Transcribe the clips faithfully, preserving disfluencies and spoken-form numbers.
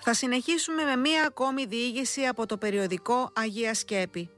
Θα συνεχίσουμε με μία ακόμη διήγηση από το περιοδικό Αγία Σκέπη.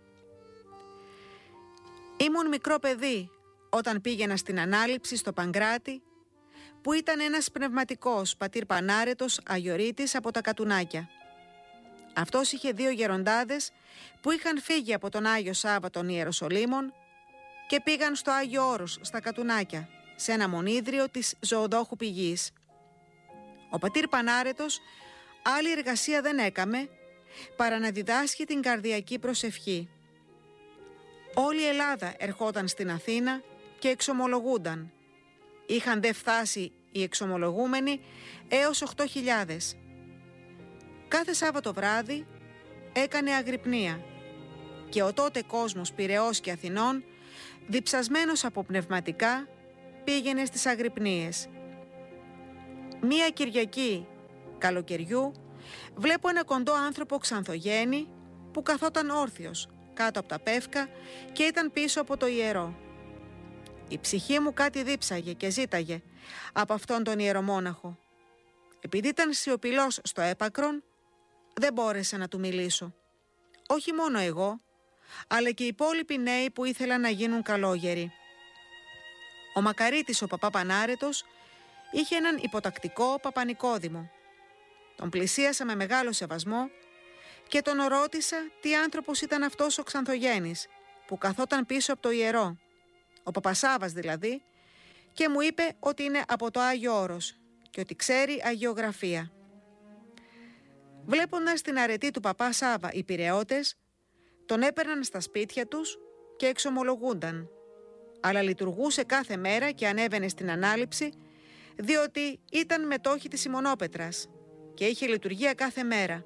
Ήμουν μικρό παιδί όταν πήγαινα στην ανάληψη στο Παγκράτη, που ήταν ένας πνευματικός πατήρ Πανάρετος Αγιορείτης από τα Κατουνάκια. Αυτός είχε δύο γεροντάδες που είχαν φύγει από τον Άγιο Σάββα των Ιεροσολύμων και πήγαν στο Άγιο Όρος στα Κατουνάκια, σε ένα μονίδριο της Ζωοδόχου Πηγής. Ο πατήρ Πανάρετος άλλη εργασία δεν έκαμε παρά να διδάσκει την καρδιακή προσευχή. Όλη η Ελλάδα ερχόταν στην Αθήνα και εξομολογούνταν. Είχαν δε φτάσει οι εξομολογούμενοι έως οκτώ χιλιάδες. Κάθε Σάββατο βράδυ έκανε αγρυπνία και ο τότε κόσμος Πειραιώς και Αθηνών, διψασμένος από πνευματικά, πήγαινε στις αγρυπνίες. Μία Κυριακή καλοκαιριού βλέπω ένα κοντό άνθρωπο ξανθογέννη που καθόταν όρθιος κάτω από τα πεύκα και ήταν πίσω από το ιερό. Η ψυχή μου κάτι δίψαγε και ζήταγε από αυτόν τον ιερομόναχο. Επειδή ήταν σιωπηλός στο έπακρον, δεν μπόρεσα να του μιλήσω. Όχι μόνο εγώ, αλλά και οι υπόλοιποι νέοι που ήθελαν να γίνουν καλόγεροι. Ο Μακαρίτης ο παπά Πανάρετος είχε έναν υποτακτικό Παπανικόδημο. Τον πλησίασα με μεγάλο σεβασμό και τον ρώτησα τι άνθρωπος ήταν αυτός ο ξανθογέννης που καθόταν πίσω από το ιερό, ο Παπασάβας δηλαδή, και μου είπε ότι είναι από το Άγιο Όρος και ότι ξέρει αγιογραφία. Βλέποντας την αρετή του παπά Σάβα οι Πειραιώτες, τον έπαιρναν στα σπίτια τους και εξομολογούνταν, αλλά λειτουργούσε κάθε μέρα και ανέβαινε στην ανάληψη, διότι ήταν μετόχη της Σιμωνόπετρας και είχε λειτουργία κάθε μέρα.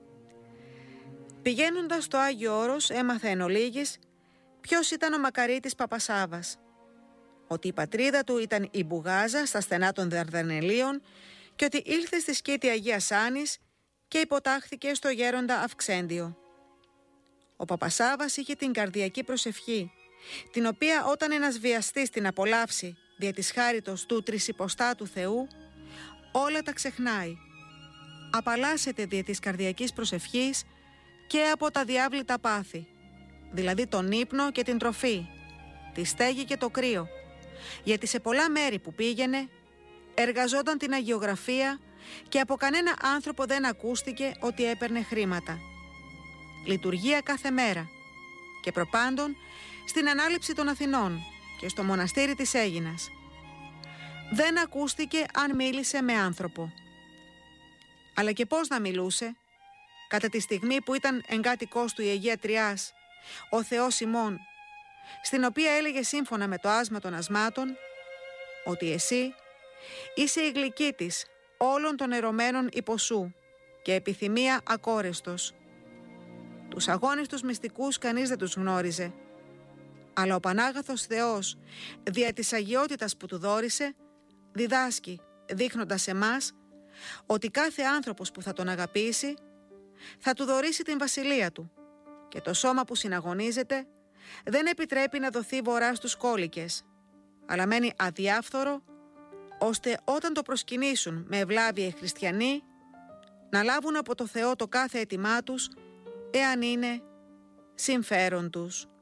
Πηγαίνοντας στο Άγιο Όρος έμαθε εν ολίγης ποιος ήταν ο Μακαρίτης Παπασάβας, ότι η πατρίδα του ήταν η Μπουγάζα στα στενά των Δαρδανελίων και ότι ήλθε στη σκήτη Αγίας Άνης και υποτάχθηκε στο γέροντα Αυξέντιο. Ο Παπασάβας είχε την καρδιακή προσευχή, την οποία όταν ένας βιαστής την απολαύσει δια της χάριτος του τρισυποστάτου Θεού, όλα τα ξεχνάει. Απαλλάσσεται δια της καρδιακής προσευχής και από τα διάβλητα πάθη, δηλαδή τον ύπνο και την τροφή, τη στέγη και το κρύο, γιατί σε πολλά μέρη που πήγαινε εργαζόταν την αγιογραφία και από κανένα άνθρωπο δεν ακούστηκε ότι έπαιρνε χρήματα. Λειτουργία κάθε μέρα και προπάντων στην ανάληψη των Αθηνών και στο μοναστήρι της Αίγινας. Δεν ακούστηκε αν μίλησε με άνθρωπο. Αλλά και πώς να μιλούσε, κατά τη στιγμή που ήταν εγκάτοικός του η Αγία Τριάς, ο Θεός ημών, στην οποία έλεγε σύμφωνα με το άσμα των ασμάτων, ότι εσύ είσαι η γλυκή της όλων των ερωμένων υποσού και επιθυμία ακόρεστος. Τους αγώνες μυστικούς κανείς δεν τους γνώριζε, αλλά ο Πανάγαθος Θεός, δια της αγιότητας που του δώρισε, διδάσκει, δείχνοντας εμάς ότι κάθε άνθρωπος που θα τον αγαπήσει θα του δωρήσει την βασιλεία του και το σώμα που συναγωνίζεται δεν επιτρέπει να δοθεί βορρά στους κόλικες, αλλά μένει αδιάφθορο, ώστε όταν το προσκυνήσουν με ευλάβεια οι χριστιανοί να λάβουν από το Θεό το κάθε αίτημά τους, εάν είναι συμφέρον τους.